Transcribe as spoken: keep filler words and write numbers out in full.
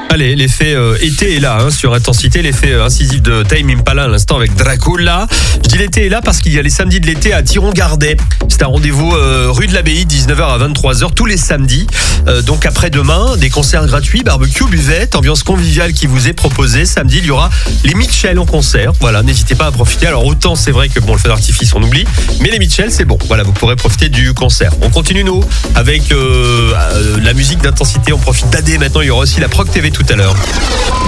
Allez, l'effet euh, été est là hein, sur Intensité, l'effet euh, incisif de Tame Impala à l'instant avec Dracula. Je dis l'été est là parce qu'il y a les samedis de l'été à Thiron-Gardet. C'est un rendez-vous euh, rue de l'Abbaye, dix-neuf heures à vingt-trois heures tous les samedis. Euh, donc après-demain, des concerts gratuits, barbecue, buvette, ambiance conviviale qui vous est proposée. Samedi, il y aura les Mitchell en concert. Voilà, n'hésitez pas à profiter. Alors autant c'est vrai que bon, le feu d'artifice on oublie, mais les Mitchell c'est bon. Voilà, vous pourrez profiter du concert. On continue nous avec euh, euh, la musique d'Intensité. On profite d'A D maintenant. Il y aura aussi la Proc T V tout à l'heure.